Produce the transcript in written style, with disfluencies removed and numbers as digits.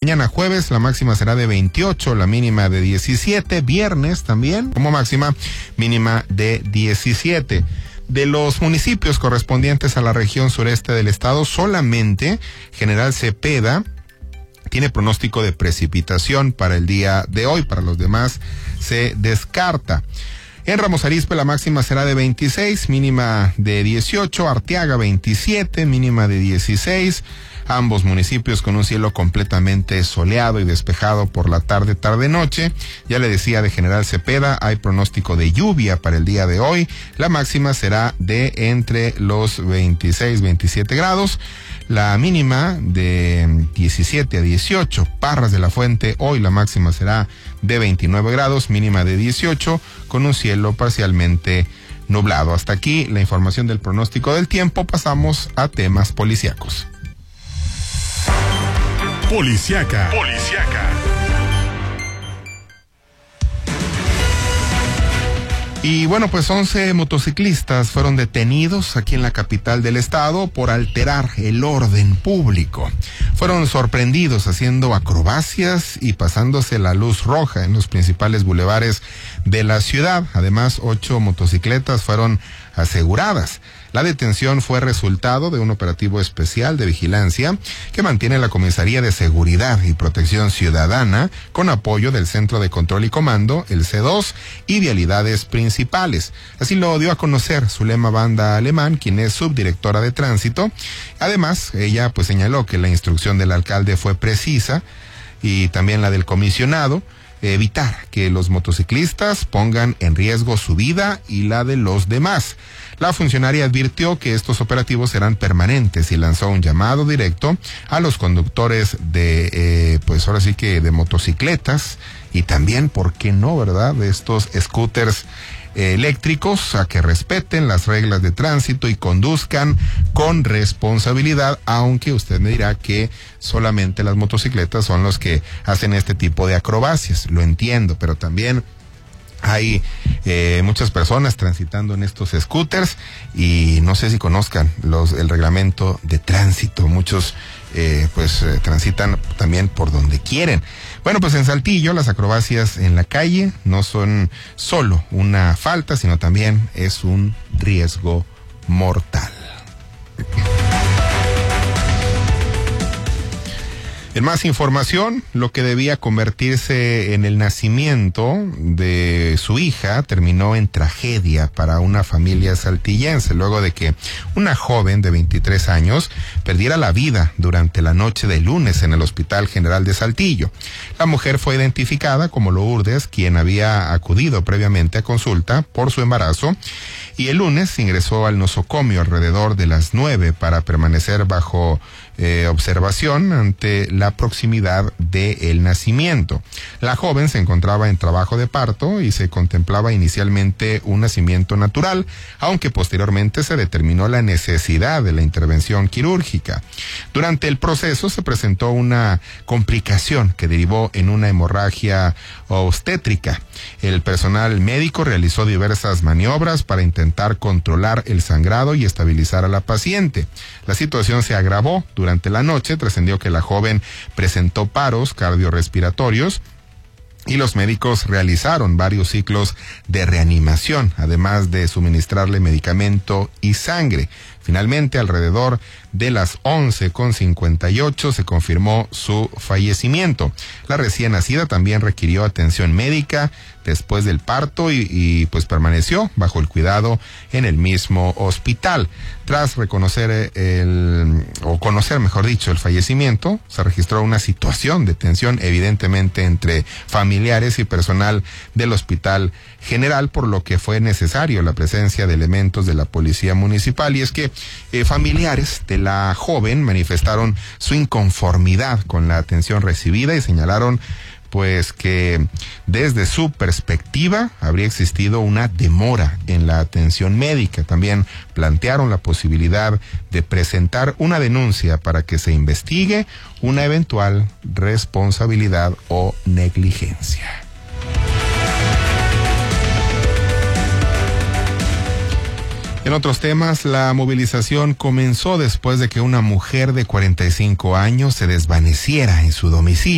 Mañana jueves la máxima será de 28, la mínima de 17. Viernes también como máxima mínima de 17. De los municipios correspondientes a la región sureste del estado, solamente General Cepeda tiene pronóstico de precipitación para el día de hoy. Para los demás se descarta. En Ramos Arizpe la máxima será de 26, mínima de 18, Arteaga 27, mínima de 16, ambos municipios con un cielo completamente soleado y despejado por la tarde-noche. Ya le decía de General Cepeda, hay pronóstico de lluvia para el día de hoy, la máxima será de entre los 26-27 grados, la mínima de 17 a 18, Parras de la Fuente, hoy la máxima será de 29 grados, mínima de 18, con un cielo parcialmente nublado. Hasta aquí la información del pronóstico del tiempo, pasamos a temas policíacos. Policiaca. Y bueno, pues 11 motociclistas fueron detenidos aquí en la capital del estado por alterar el orden público. Fueron sorprendidos haciendo acrobacias y pasándose la luz roja en los principales bulevares de la ciudad. Además, 8 motocicletas fueron aseguradas. La detención fue resultado de un operativo especial de vigilancia que mantiene la Comisaría de Seguridad y Protección Ciudadana con apoyo del Centro de Control y Comando, el C2, y Vialidades Principales. Así lo dio a conocer Zulema Banda Alemán, quien es subdirectora de tránsito. Además, ella pues señaló que la instrucción del alcalde fue precisa y también la del comisionado, evitar que los motociclistas pongan en riesgo su vida y la de los demás. La funcionaria advirtió que estos operativos serán permanentes y lanzó un llamado directo a los conductores de, pues ahora sí que de motocicletas y también, ¿por qué no, verdad?, de estos scooters eléctricos, a que respeten las reglas de tránsito y conduzcan con responsabilidad, aunque usted me dirá que solamente las motocicletas son los que hacen este tipo de acrobacias. Lo entiendo, pero también hay muchas personas transitando en estos scooters y no sé si conozcan el reglamento de tránsito. Muchos transitan también por donde quieren. Bueno, pues en Saltillo las acrobacias en la calle no son solo una falta, sino también es un riesgo mortal. En más información, lo que debía convertirse en el nacimiento de su hija terminó en tragedia para una familia saltillense, luego de que una joven de 23 años perdiera la vida durante la noche de lunes en el Hospital General de Saltillo. La mujer fue identificada como Lourdes, quien había acudido previamente a consulta por su embarazo, y el lunes ingresó al nosocomio alrededor de las 9 para permanecer bajo observación ante la proximidad del nacimiento. La joven se encontraba en trabajo de parto y se contemplaba inicialmente un nacimiento natural, aunque posteriormente se determinó la necesidad de la intervención quirúrgica. Durante el proceso se presentó una complicación que derivó en una hemorragia obstétrica. El personal médico realizó diversas maniobras para intentar controlar el sangrado y estabilizar a la paciente. La situación se agravó durante la noche, trascendió que la joven presentó paros cardiorrespiratorios y los médicos realizaron varios ciclos de reanimación, además de suministrarle medicamento y sangre. Finalmente, alrededor de las 11:58 se confirmó su fallecimiento. La recién nacida también requirió atención médica después del parto y pues permaneció bajo el cuidado en el mismo hospital. Tras conocer el fallecimiento, se registró una situación de tensión evidentemente entre familiares y personal del Hospital General, por lo que fue necesario la presencia de elementos de la Policía Municipal. Y es que familiares de la joven manifestaron su inconformidad con la atención recibida y señalaron pues que desde su perspectiva habría existido una demora en la atención médica. También plantearon la posibilidad de presentar una denuncia para que se investigue una eventual responsabilidad o negligencia. En otros temas, la movilización comenzó después de que una mujer de 45 años se desvaneciera en su domicilio.